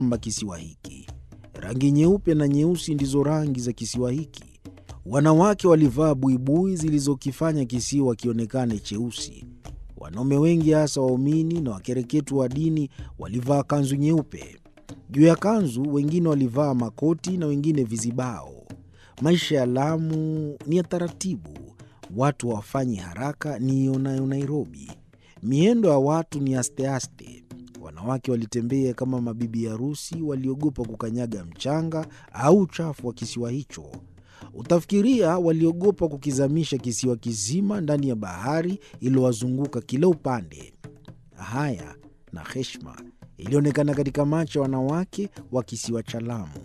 kisiwa hiki. Rangi nyeupe na nyeusi ndizo rangi za kisiwa hiki. Wanawake walivaa buibui zilizokifanya kisiwa kionekane cheusi. Wanaume wengi, hasa waumini na wakereketwa wa dini, walivaa kanzu nyeupe. Juu ya kanzu, wengine walivaa makoti na wengine vizibao. Maisha ya Lamu ni ya taratibu. Watu hawafanyi haraka ni ionayo Nairobi. Miendo ya watu ni aste-aste. Wanawake walitembea kama mabibi harusi, waliogopa kukanyaga mchanga au uchafu wa kisiwa hicho. Utafikiria waliogopa kukizamisha kisiwa kizima ndani ya bahari iliyowazunguka kila upande. Haya na heshima ilionekana katika macho ya wanawake wa kisiwa cha Lamu.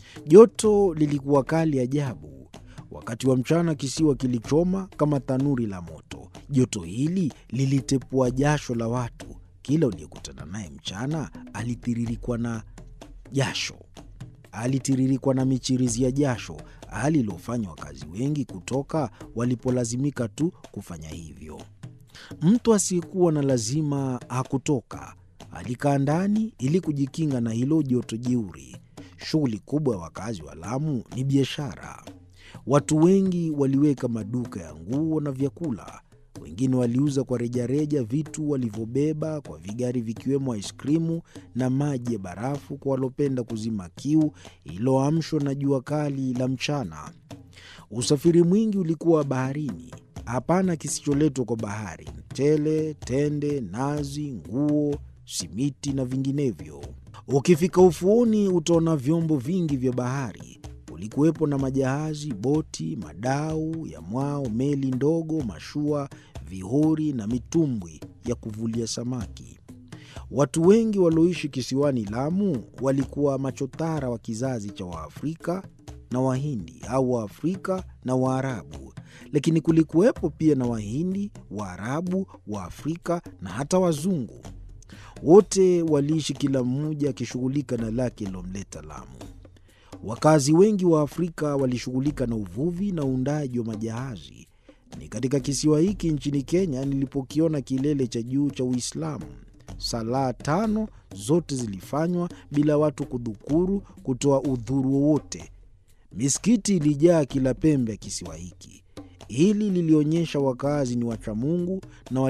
Joto lilikuwa kali ajabu. Wakati wa mchana kisiwa kilichoma kama tanuri la moto. Joto hili lilitepua jasho la watu. Kila uliyekutana naye mchana alitiririkwa na jasho. Alitiririkwa na michirizi ya jasho, hali iliyofanya wakazi wengi kutoka walipolazimika tu kufanya hivyo. Mtu asiyekuwa na lazima hakutoka. Alikaa ndani ili kujikinga na hilo joto jeuri. Shughuli kubwa ya wakazi wa Lamu ni biashara. Watu wengi waliweka maduka ya nguo na vyakula. Wengine waliuza kwa rejareja vitu walivyobeba kwa vigari, vikiwemo aiskrimu na maji ya barafu kwa walopenda kuzima kiu iliyoamshwa na jua kali la mchana. Usafiri mwingi ulikuwa baharini. Hapana kisicholetwa kwa bahari: mchele, tende, nazi, nguo, simiti na vinginevyo. Ukifika ufuoni utaona vyombo vingi vya bahari. Kulikuwepo na majahazi, boti, madau ya mwao, meli ndogo, mashua, vihori na mitumbwi ya kuvulia samaki. Watu wengi walioishi kisiwani Lamu walikuwa machotara wa kizazi cha Waafrika na Wahindi au Waafrika na Waarabu. Lakini kulikuwepo pia na Wahindi, Waarabu, Waafrika na hata Wazungu. Wote waliishi kila mmoja akishughulika na lake lilomleta Lamu. Wakazi wengi wa Afrika walishughulika na uvuvi na uundaji wa majahazi. Ni katika kisiwa hiki nchini Kenya nilipokiona kilele cha juu cha Uislamu. Sala 5 zote zilifanywa bila watu kudhukuru kutoa udhuru wowote. Misikiti ilijaa kila pembe ya kisiwa hiki. Hili lilionyesha wakazi ni wacha Mungu na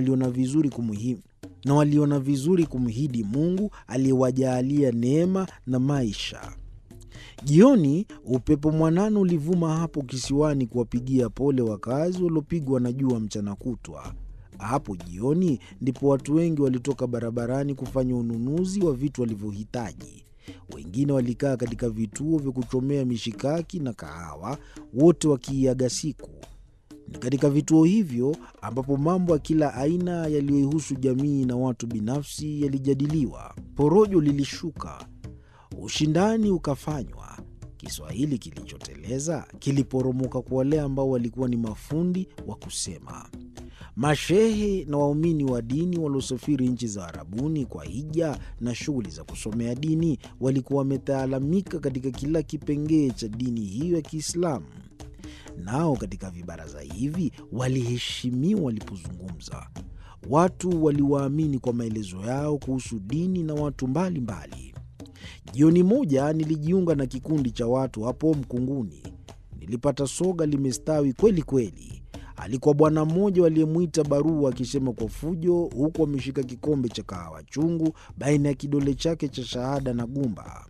waliona vizuri kumhidi Mungu aliyewajaalia neema na maisha. Jioni upepo mwanana ulivuma hapo kisiwani kuwapigia pole wakazi waliopigwa na jua mchana kutwa. Hapo jioni ndipo watu wengi walitoka barabarani kufanya ununuzi wa vitu walivyohitaji. Wengine walikaa katika vituo vya kuchomea mishikaki na kahawa, wote wakiiaga siku. Ni katika vituo hivyo ambapo mambo ya kila aina yaliyohusu jamii na watu binafsi yalijadiliwa. Porojo lilishuka. Ushindani ukafanywa. Kiswahili kilichoteleza kiliporomoka kwa wale ambao walikuwa ni mafundi wa kusema. Mashehe na waumini wa dini waliosafiri nchi za Arabuni kwa hija na shughuli za kusomea dini walikuwa wametaalamika katika kila kipengee cha dini hiyo ya Kiislamu. Nao katika vibaraza hivi waliheshimiwa walipozungumza. Watu waliwaamini kwa maelezo yao kuhusu dini na watu mbalimbali. Jioni moja nilijiunga na kikundi cha watu hapo Mkunguni. Nilipata soga limestawi kweli kweli. Alikuwa bwana mmoja aliyemwita Barua akisema kwa fujo, huku ameshika kikombe cha kahawa chungu baina ya kidole chake cha shahada na gumba.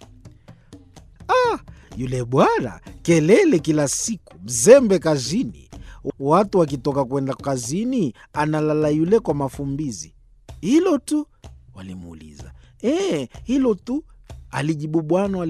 Yule bwana kelele kila siku, mzembe kazini. Watu wakitoka kwenda kazini analala yule kwa mafumbizi. Hilo tu? Walimuuliza. Hilo tu, alijibu bwana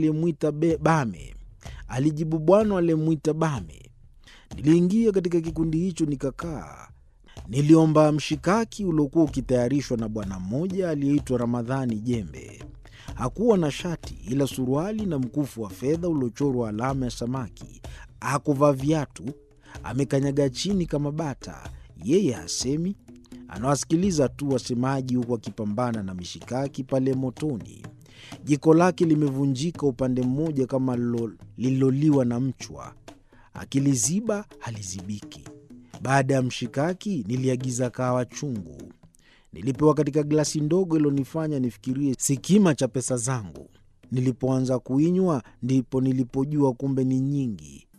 aliyemwita Bame. Niliingia katika kikundi hicho nikakaa. Niliomba mshikaki uliokuwa ukitayarishwa na bwana mmoja aliyeitwa Ramadhani Jembe. Hakuwa na shati ila suruali na mkufu wa fedha uliochorwa alama ya samaki. Hakuvaa viatu, amekanyaga chini kama bata. Yeye hasemi, anawasikiliza tu wasemaji huku akipambana na mishikaki pale motoni. Jiko lake limevunjika upande mmoja kama lililoliwa na mchwa. Akiliziba halizibiki. Baada ya mshikaki niliagiza kahawa chungu. Nilipewa katika glasi ndogo ilionifanya nifikirie si kima cha pesa zangu. Nilipoanza kuinywa ndipo nilipojua kumbe ni nyingi.